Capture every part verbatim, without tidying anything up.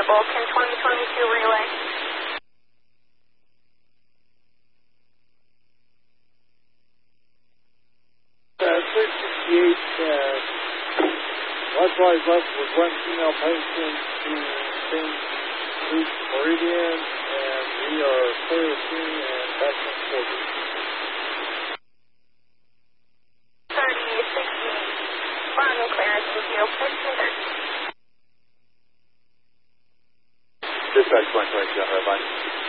Vulcan twenty twenty-two relay. Uh, six sixty-eight, uh, likewise left with one female patient to Saint Luke's Meridian, and we are clear of scene and back in quarters. thirty sixty, final clearance with you, fifteen thirty. Dispatch one twenty-two on red line.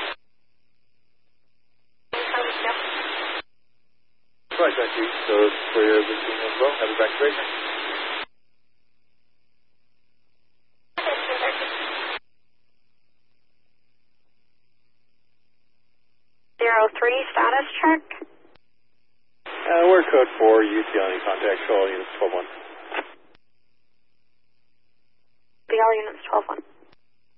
Right, thank you. So it's clear of the scene as well. Have evacuation. Zero three, status check. Uh, we're code four, U T on contact, control units twelve one.